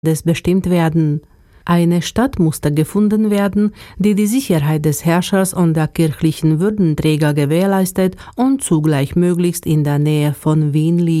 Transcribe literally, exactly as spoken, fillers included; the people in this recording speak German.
bestimmt werden. Eine Stadt musste gefunden werden, die die Sicherheit des Herrschers und der kirchlichen Würdenträger gewährleistet und zugleich möglichst in der Nähe von Wien liegt.